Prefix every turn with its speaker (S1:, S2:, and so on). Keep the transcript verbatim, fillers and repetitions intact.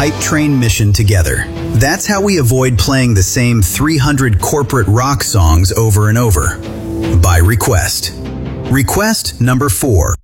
S1: hype train mission together. That's how we avoid playing the same three hundred corporate rock songs over and over. By request. Request number four.